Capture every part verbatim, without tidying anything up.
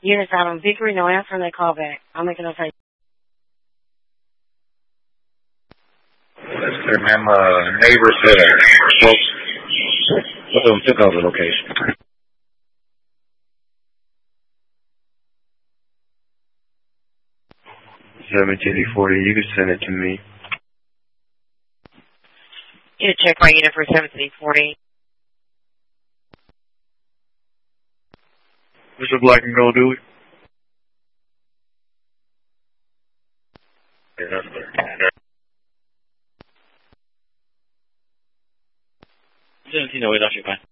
Units out on Vickery, no answer, and they call back. I'll make a notation. That's clear, ma'am. Uh, neighbors, uh, folks, both of them took over the location. seventeen forty, you can send it to me. Get a check right unit for seventeen forty. Mister Black and Gold, do it. seventeen oh eight, off your fine.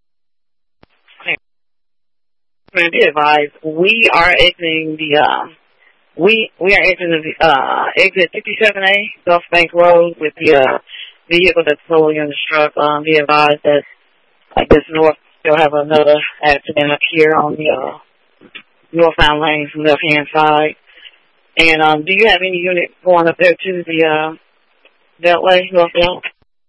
Be advised, we are exiting the, uh, we, we are exiting the, uh, exit fifty-seven A, Gulf Bank Road with the, uh, vehicle that's slowly on the truck. Um, be advised that, I guess, north, still have another accident up here on the, uh, northbound lane from the left-hand side. And, um, do you have any unit going up there to the, uh, Beltway, North Belt?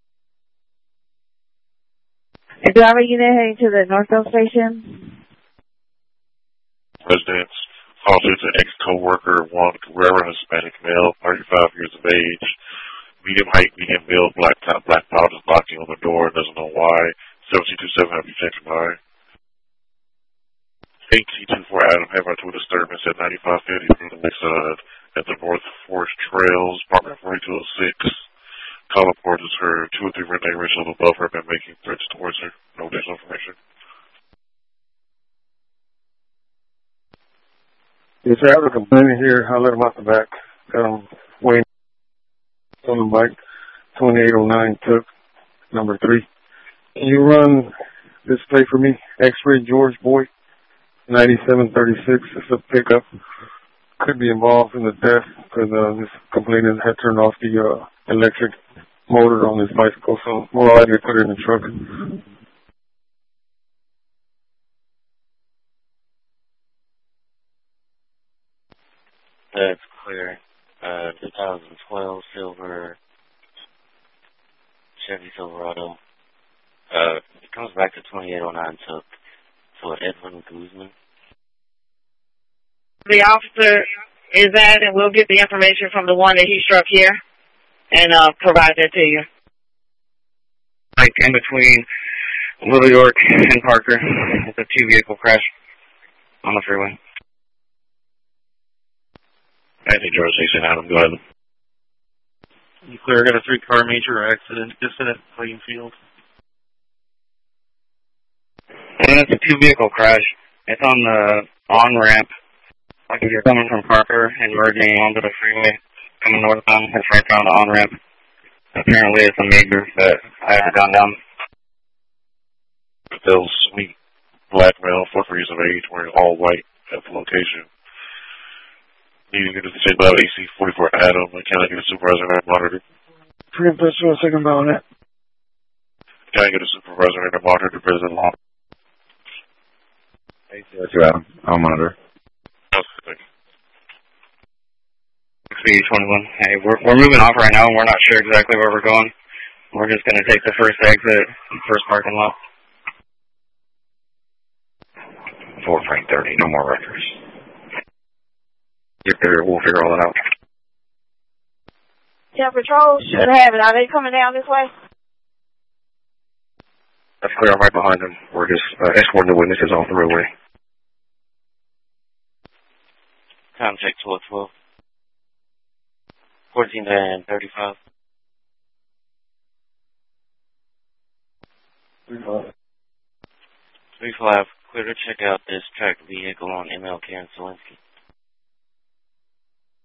Is there already unit heading to the Northville station? Residents, also it's an ex-co-worker, one Guerrero, Hispanic male, thirty-five years of age, medium height, medium build, black top, black powder, knocking on the door, doesn't know why. seventeen twenty-seven, have you checked by? eighteen twenty-four, Adam, have I to a disturbance at ninety-five fifty from the west side at the North Forest Trails, apartment forty-two oh six. Call report is her two or three red neighbors above her have been making threats towards her. No additional information. Yes, I have a complaint here. I'll let him off the back. Um, Wayne on the bike, twenty-eight oh nine took, number three. Can you run this play for me? X-ray George Boy, ninety-seven thirty-six. It's a pickup. Could be involved in the death because uh, this complainant had turned off the uh, electric motor on his bicycle, so more likely put it in the truck. That's clear. Uh, twenty twelve Silver Chevy Silverado. Uh, it comes back to twenty-eight oh nine took. So Edwin Guzman. The officer is at, and we'll get the information from the one that he struck here and uh, provide that to you. Like in between Little York and Parker, it's a two-vehicle crash on the freeway. Anthony George Station, Adam, go ahead. You clear, got a three-car major accident, incident, Plainfield. And it's a two-vehicle crash. It's on the on-ramp. Like if you're coming from Parker and merging onto the freeway, coming northbound, it's right down the on-ramp. Apparently it's a major that I haven't gone down. Bill Sweet, black male, forty years of age, wearing all white at the location. Needing to say about A C forty-four Adam, can I get a supervisor and monitor? Three plus two, second baronet. Can I get a supervisor and monitor to President Law? A C two Adam, I'll monitor. B twenty-one. Hey, we're we're moving off right now, and we're not sure exactly where we're going. We're just going to take the first exit, first parking lot. four Frank thirty, no more records. We'll figure all that out. Yeah, patrol should have it. Are they coming down this way? That's clear. I'm right behind them. We're just uh, escorting the witnesses off the roadway. Time check twelve twelve. fourteen and thirty-five. three five, clear to check out this tracked vehicle on M L K and Zelensky.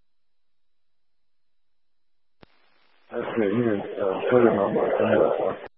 That's good. Here, uh, put it on my